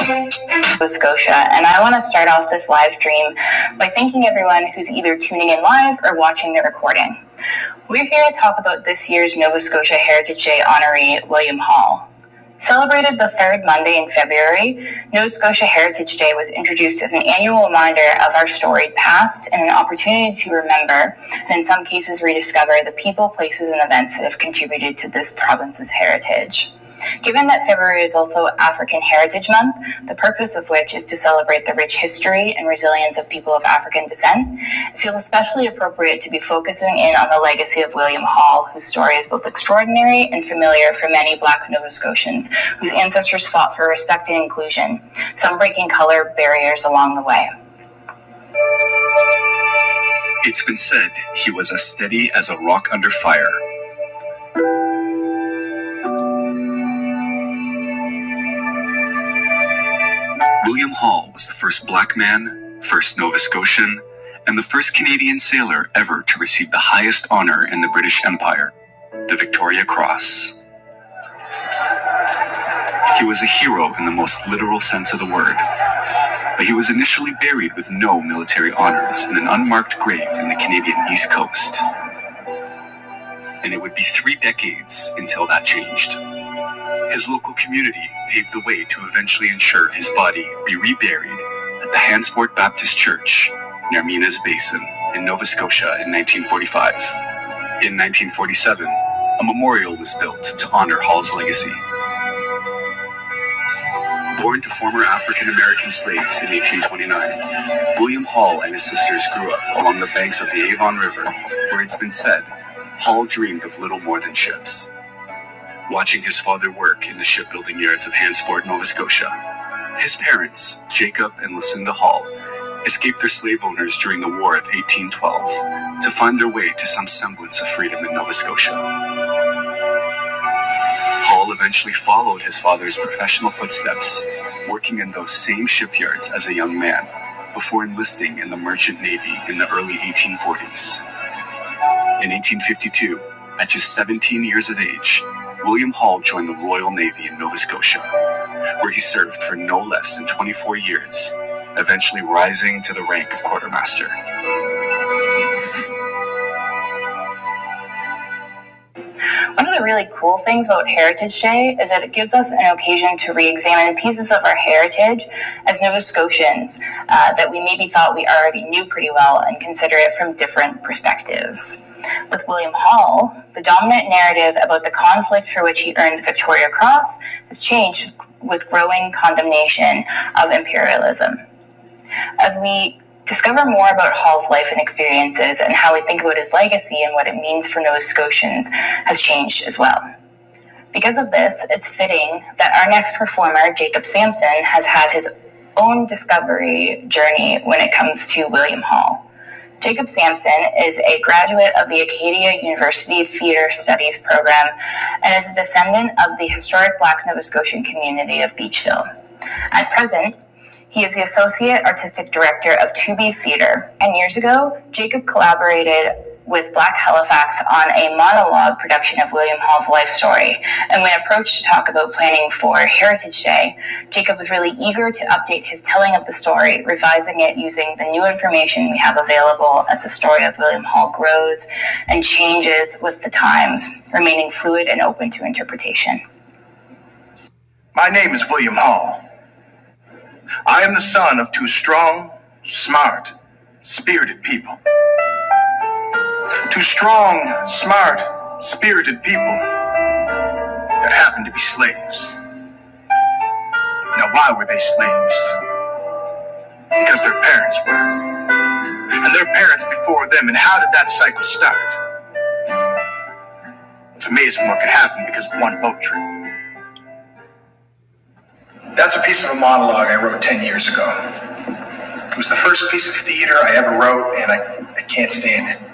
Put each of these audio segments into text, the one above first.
Nova Scotia, and I want to start off this live stream by thanking everyone who's either tuning in live or watching the recording. We're here to talk about this year's Nova Scotia Heritage Day honoree, William Hall. Celebrated the third Monday in February, Nova Scotia Heritage Day was introduced as an annual reminder of our storied past and an opportunity to remember, and in some cases rediscover, the people, places, and events that have contributed to this province's heritage. Given that February is also African Heritage Month, the purpose of which is to celebrate the rich history and resilience of people of African descent, it feels especially appropriate to be focusing in on the legacy of William Hall, whose story is both extraordinary and familiar for many Black Nova Scotians, whose ancestors fought for respect and inclusion, some breaking color barriers along the way. It's been said he was as steady as a rock under fire. William Hall was the first Black man, first Nova Scotian, and the first Canadian sailor ever to receive the highest honor in the British Empire, the Victoria Cross. He was a hero in the most literal sense of the word, but he was initially buried with no military honors in an unmarked grave in the Canadian East Coast. And it would be 3 decades until that changed. His local community paved the way to eventually ensure his body be reburied at the Hansport Baptist Church near Minas Basin in Nova Scotia in 1945. In 1947, a memorial was built to honor Hall's legacy. Born to former African-American slaves in 1829, William Hall and his sisters grew up along the banks of the Avon River, where it's been said Hall dreamed of little more than ships. Watching his father work in the shipbuilding yards of Hansport, Nova Scotia, his parents, Jacob and Lucinda Hall, escaped their slave owners during the War of 1812 to find their way to some semblance of freedom in Nova Scotia. Hall eventually followed his father's professional footsteps, working in those same shipyards as a young man, before enlisting in the Merchant Navy in the early 1840s. In 1852, at just 17 years of age, William Hall joined the Royal Navy in Nova Scotia, where he served for no less than 24 years, eventually rising to the rank of quartermaster. One of the really cool things about Heritage Day is that it gives us an occasion to re-examine pieces of our heritage as Nova Scotians that we maybe thought we already knew pretty well and consider it from different perspectives. With William Hall, the dominant narrative about the conflict for which he earned the Victoria Cross has changed with growing condemnation of imperialism. As we discover more about Hall's life and experiences and how we think about his legacy and what it means for Nova Scotians has changed as well. Because of this, it's fitting that our next performer, Jacob Sampson, has had his own discovery journey when it comes to William Hall. Jacob Sampson is a graduate of the Acadia University Theatre Studies program and is a descendant of the historic Black Nova Scotian community of Beachville. At present, he is the Associate Artistic Director of 2B Theatre, and years ago, Jacob collaborated with Black Halifax on a monologue production of William Hall's life story. And when approached to talk about planning for Heritage Day, Jacob was really eager to update his telling of the story, revising it using the new information we have available as the story of William Hall grows and changes with the times, remaining fluid and open to interpretation. My name is William Hall. I am the son of 2 strong, smart, spirited people. 2 strong, smart, spirited people that happened to be slaves. Now, why were they slaves? Because their parents were. And their parents before them. And how did that cycle start? It's amazing what could happen because of one boat trip. That's a piece of a monologue I wrote 10 years ago. It was the first piece of theater I ever wrote, and I can't stand it.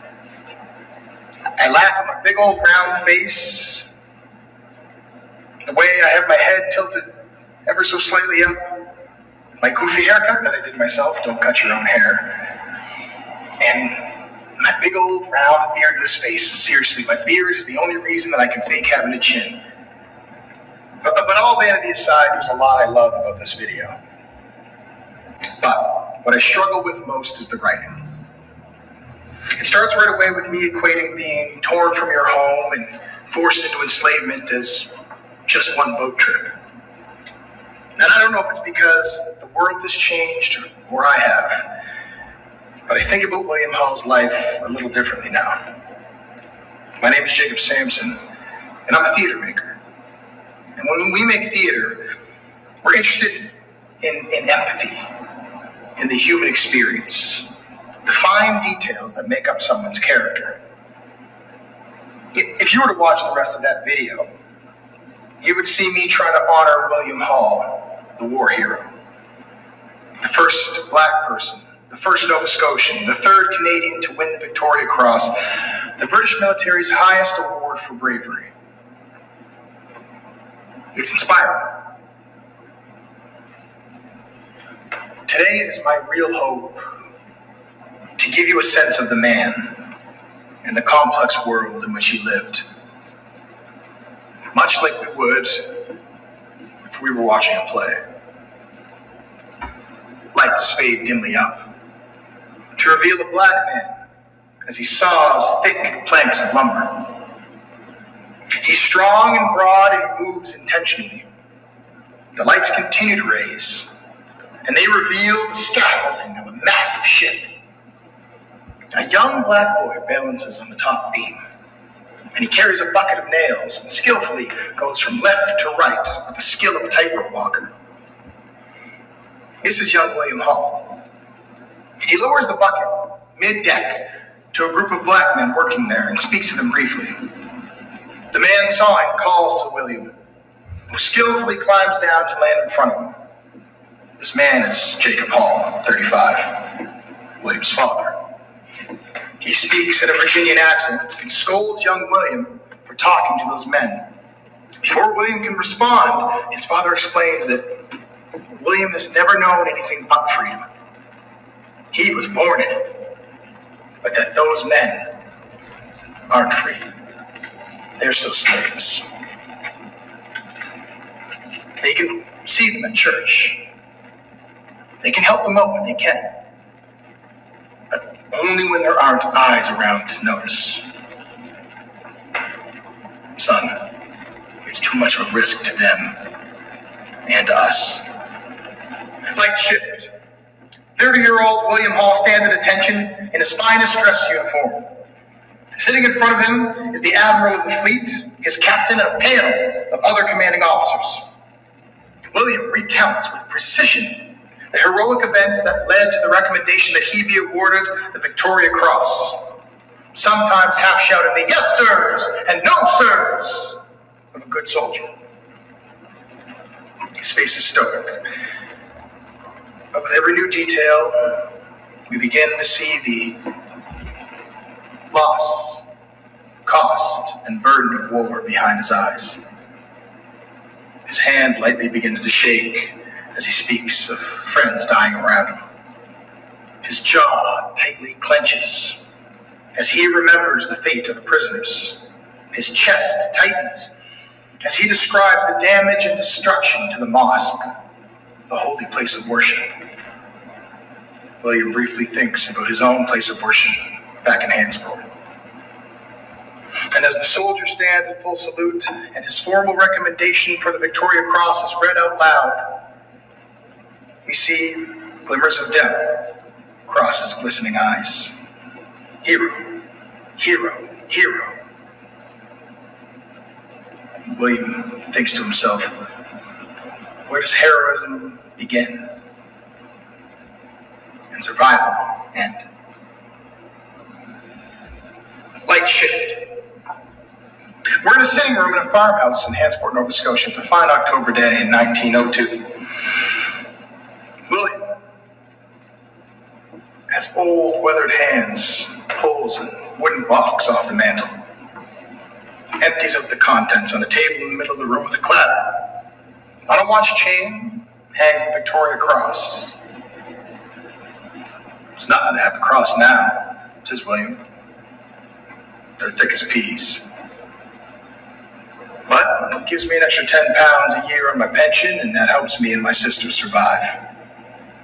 I laugh at my big old round face, the way I have my head tilted ever so slightly up, my goofy haircut that I did myself, don't cut your own hair, and my big old round beardless face. Seriously, my beard is the only reason that I can fake having a chin. But all vanity aside, there's a lot I love about this video. But what I struggle with most is the writing. It starts right away with me equating being torn from your home and forced into enslavement as just one boat trip. And I don't know if it's because the world has changed or I have, but I think about William Hall's life a little differently now. My name is Jacob Sampson, and I'm a theater maker. And when we make theater, we're interested in empathy, in the human experience, the fine details that make up someone's character. If you were to watch the rest of that video, you would see me try to honor William Hall, the war hero. The first black person, the first Nova Scotian, the third Canadian to win the Victoria Cross, the British military's highest award for bravery. It's inspiring. Today it is my real hope to give you a sense of the man and the complex world in which he lived, much like we would if we were watching a play. Lights fade dimly up to reveal a black man as he saws thick planks of lumber. He's strong and broad and he moves intentionally. The lights continue to raise, and they reveal the scaffolding of a massive ship. A young black boy balances on the top beam, and he carries a bucket of nails and skillfully goes from left to right with the skill of a tightrope walker. This is young William Hall. He lowers the bucket mid-deck to a group of black men working there and speaks to them briefly. The man sawing calls to William, who skillfully climbs down to land in front of him. This man is Jacob Hall, 35, William's father. He speaks in a Virginian accent and scolds young William for talking to those men. Before William can respond, his father explains that William has never known anything but freedom. He was born in it, but that those men aren't free. They're still slaves. They can see them at church. They can help them out when they can. But only when there aren't eyes around to notice. Son, it's too much of a risk to them and to us. Like shift, 30-year-old William Hall stands at attention in his finest dress uniform. Sitting in front of him is the Admiral of the Fleet, his captain, and a panel of other commanding officers. William recounts with precision the heroic events that led to the recommendation that he be awarded the Victoria Cross, sometimes half shouting the yes sirs and no sirs of a good soldier. His face is stoic, but with every new detail, we begin to see the loss, cost, and burden of war behind his eyes. His hand lightly begins to shake as he speaks of friends dying around him. His jaw tightly clenches as he remembers the fate of the prisoners. His chest tightens as he describes the damage and destruction to the mosque, the holy place of worship. William briefly thinks about his own place of worship back in Hansport. And as the soldier stands in full salute and his formal recommendation for the Victoria Cross is read out loud, we see glimmers of death cross his glistening eyes. Hero, hero, hero. William thinks to himself, where does heroism begin and survival end? Light shift. We're in a sitting room in a farmhouse in Hansport, Nova Scotia. It's a fine October day in 1902. William has old, weathered hands, pulls a wooden box off the mantel, empties out the contents on a table in the middle of the room with a clatter. On a watch chain hangs the Victoria Cross. It's nothing to have a cross now, says William. They're thick as peas. But it gives me an extra £10 a year on my pension, and that helps me and my sister survive.